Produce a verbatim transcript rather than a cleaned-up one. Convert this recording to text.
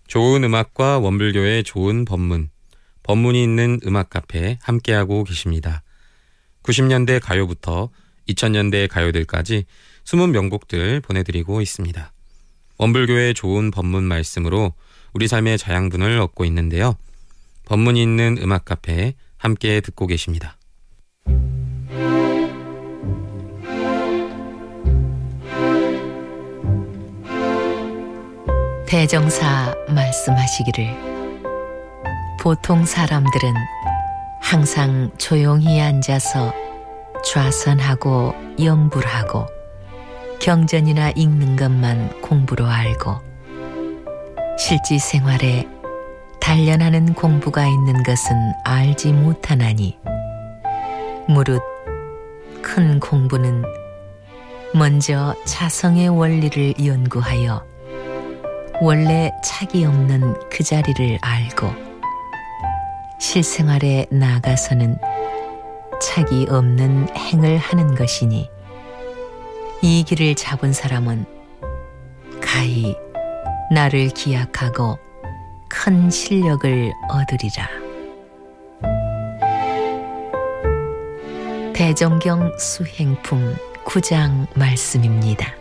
좋은 음악과 원불교의 좋은 법문, 법문이 있는 음악 카페 함께하고 계십니다. 구십 년대 가요부터 이천 년대 가요들까지 숨은 명곡들 보내드리고 있습니다. 원불교의 좋은 법문 말씀으로 우리 삶의 자양분을 얻고 있는데요. 법문이 있는 음악 카페 함께 듣고 계십니다. 대정사 말씀하시기를 보통 사람들은 항상 조용히 앉아서 좌선하고 염불하고 경전이나 읽는 것만 공부로 알고 실지 생활에 단련하는 공부가 있는 것은 알지 못하나니 무릇 큰 공부는 먼저 자성의 원리를 연구하여 원래 착이 없는 그 자리를 알고 실생활에 나아가서는 착이 없는 행을 하는 것이니 이 길을 잡은 사람은 가히 나를 기약하고 큰 실력을 얻으리라. 대종경 수행품 구 장 말씀입니다.